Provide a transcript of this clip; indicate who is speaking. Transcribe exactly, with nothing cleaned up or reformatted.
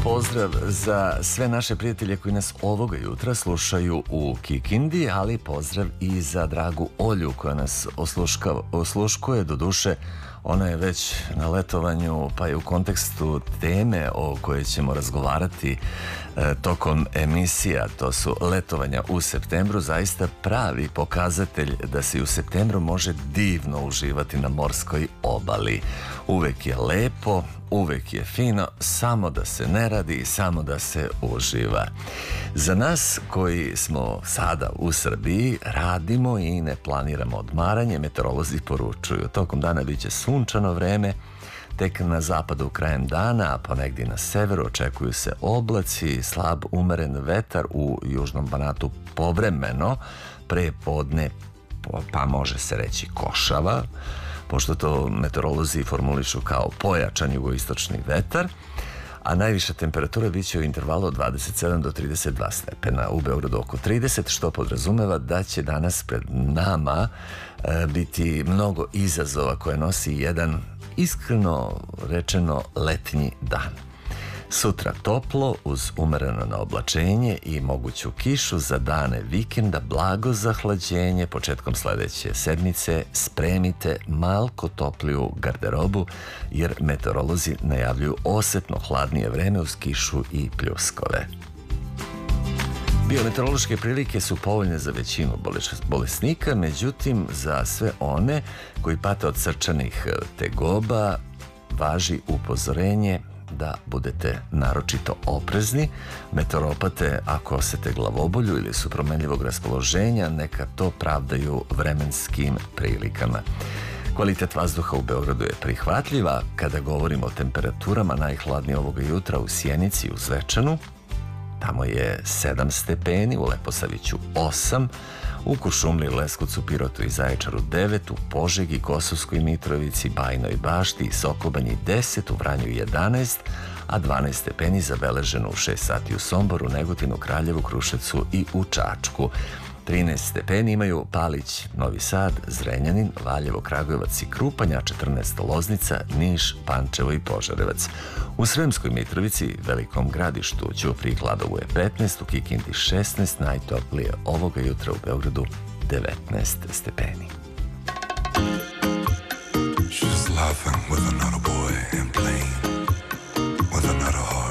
Speaker 1: Pozdrav za sve naše prijatelje koji nas ovoga jutra slušaju u Kikindi, ali pozdrav i za dragu Olju koja nas osluškuje. Do duše, ona je već na letovanju, pa je u kontekstu teme o kojoj ćemo razgovarati e, tokom emisija, to su letovanja u septembru, zaista pravi pokazatelj da se i u septembru može divno uživati na morskoj obali. Uvek je lepo, uvek je fino, samo da se ne radi i samo da se uživa. Za nas koji smo sada u Srbiji, radimo i ne planiramo odmaranje, meteorolozi poručuju. Tokom dana biće sunčano vreme, tek na zapadu krajem dana, a ponegdje na severu očekuju se oblaci, slab umeren vetar u južnom Banatu povremeno, pre podne pa može se reći košava, pošto to meteorolozi formulišu kao pojačan jugoistočni vetar, a najviša temperatura biće u intervalu od dvadeset sedam do trideset dva stepena, u Beogradu oko trideset, što podrazumeva da će danas pred nama e, biti mnogo izazova koje nosi jedan, iskreno rečeno, letnji dan. Sutra toplo uz umereno naoblačenje i moguću kišu, za dane vikenda blago zahlađenje. Početkom sledeće sedmice spremite malko topliju garderobu jer meteorolozi najavljuju osetno hladnije vreme uz kišu i pljuskove. Biometeorološke prilike su povoljne za većinu bolesnika, međutim za sve one koji pate od srčanih tegoba važi upozorenje da budete naročito oprezni. Meteoropate, ako osete glavobolju ili su promenljivog raspoloženja, neka to pravdaju vremenskim prilikama. Kvalitet vazduha u Beogradu je prihvatljiva. Kada govorimo o temperaturama, najhladnije ovoga jutra u Sjenici i u Zvečanu, tamo je sedam stepeni, u Leposaviću osam, u Kuršumliji, Leskovcu, Pirotu i Zaječaru devet, u Požegi, Kosovskoj Mitrovici, Bajinoj Bašti i Sokobanji deset, u Vranju jedanaest, a dvanaest stepeni zabeleženo u šest sati u Somboru, Negotinu, Kraljevu, Kruševcu i u Čačku. trinaest stepeni imaju Palić, Novi Sad, Zrenjanin, Valjevo, Kragujevac i Krupanja, četrnaest Loznica, Niš, Pančevo i Požarevac. U Sremskoj Mitrovici, Velikom Gradištu, Ćupriji i Kladovu je petnaest, u Kikindi šesnaest, najtoplije ovoga jutra u Beogradu devetnaest stepeni.
Speaker 2: She's laughing with another boy and playing with another heart.